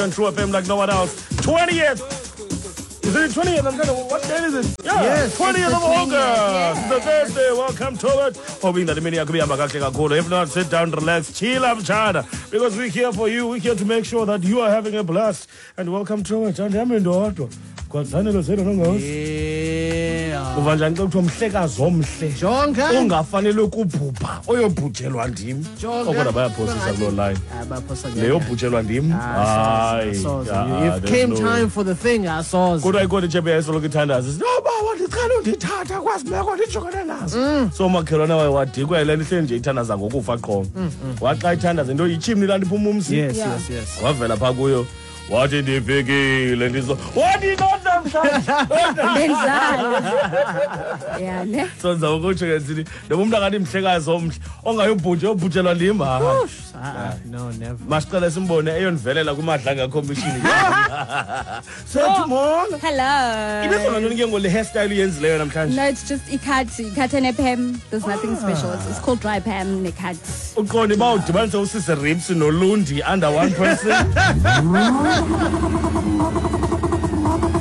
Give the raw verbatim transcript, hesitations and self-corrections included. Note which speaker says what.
Speaker 1: on True F M like no one else. twentieth. Is it twentieth? I'm gonna, what day is it? Yeah,
Speaker 2: yes,
Speaker 1: twentieth of August.
Speaker 2: Yes.
Speaker 1: The Thursday. Welcome to it. Hoping that the mini akubi amakahle. If not, sit down, relax, chill up, China. Because we're here for you. We're here to make sure that you are having a blast. And welcome to it. And I'm in the auto. Kwazanelo zelo nongos.
Speaker 2: Yeah.
Speaker 1: Uvanjani xa kuthiwa mhlekazi omhle.
Speaker 2: Jonga.
Speaker 1: Ungafanele ukubhubha oyobhujelwa ndim.
Speaker 2: Jonga.
Speaker 1: Okodwa bayaphosisa kulo line.
Speaker 2: Abaphosa
Speaker 1: Leyo bhujelwa ndim. Hayi.
Speaker 2: If came time for the thing, I saw.
Speaker 1: Kodwa ikhona ichebe yayisoloko ithandaza. No baba ndicela undithatha kwasimeko ndijongene nazo. So makhelwane waye wadikwa yile nhle nje ithandaza ngokufa qho. Waxa ithandaza into yichimni la ndiphuma umsi.
Speaker 2: Yes, yes, yes.
Speaker 1: Wavela pha kuyo. Wathi ndifikile ndizo. Wathi namhlanje.
Speaker 3: Benzala. Yeah, ne?
Speaker 1: Sonza ukuthi ke sithi lo muntu akathi mhlekazi omhle ongayobhuthe yobhutshelwa ndim ha.
Speaker 2: No, never.
Speaker 1: Masicela simbone eyonivelela kumadlanga commission. Sethi mona.
Speaker 3: Hello.
Speaker 1: Ibizwa ngantoni ke ngole hairstyle uyenzileyo namhlanje?
Speaker 3: No, it's just ikat, ikat and a pam. There's nothing special. It's, it's called dry pam, ikat.
Speaker 1: Uqonde ba udibanise usise ribs nolundi under one person.